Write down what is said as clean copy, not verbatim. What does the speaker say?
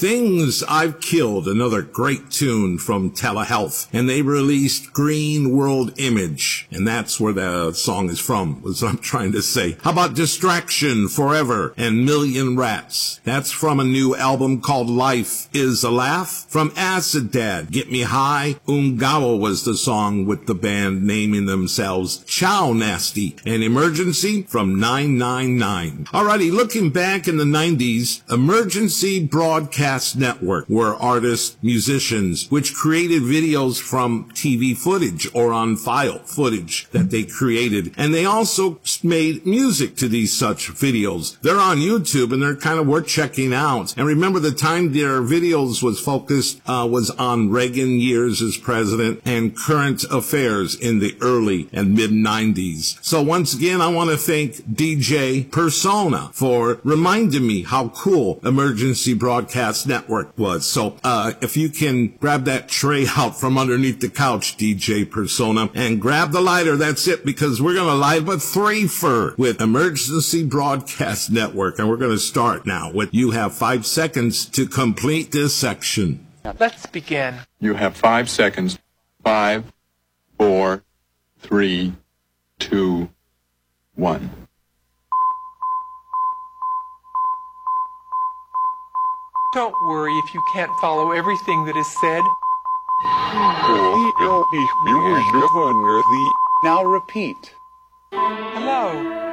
Things I've Killed, another great tune from Telehealth. And they released Green World Image. And that's where the song is from, was what I'm trying to say. How about Distraction, Forever, and Million Rats? That's from a new album called Life is a Laugh. From Acid Dad, Get Me High. Ungawa was the song with the band naming themselves Chow Nasty. And Emergency from 999. Alrighty, looking back in the 90s, Emergency Broadcast Network were artists, musicians, which created videos from TV footage or on file footage that they created. And they also made music to these such videos. They're on YouTube and they're kind of worth checking out. And remember, the time their videos was focused was on Reagan years as president and current affairs in the early and mid 90s. So once again, I want to thank DJ Persona for reminding me how cool Emergency Broadcast Network was. So if you can grab that tray out from underneath the couch, DJ Persona, and grab the lighter, that's it, because we're going to light a threefer with Emergency Broadcast Network. And we're going to start now with you have 5 seconds to complete this section. Let's begin. You have 5 seconds. 5, 4, 3, 2, 1. Don't worry if you can't follow everything that is said. Now repeat. Hello.